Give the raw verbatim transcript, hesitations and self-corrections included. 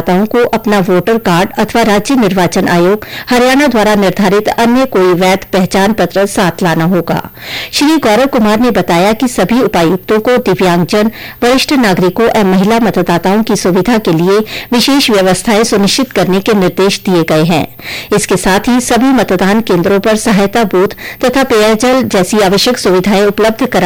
मतदाताओं को अपना वोटर कार्ड अथवा राज्य निर्वाचन आयोग हरियाणा द्वारा निर्धारित अन्य कोई वैध पहचान पत्र साथ लाना होगा। श्री गौरव कुमार ने बताया कि सभी उपायुक्तों को दिव्यांगजन, वरिष्ठ नागरिकों एवं महिला मतदाताओं की सुविधा के लिए विशेष व्यवस्थाएं सुनिश्चित करने के निर्देश दिए गए हैं। इसके साथ ही सभी मतदान केंद्रों पर सहायता बूथ तथा पेयजल जैसी आवश्यक सुविधाएं उपलब्ध करा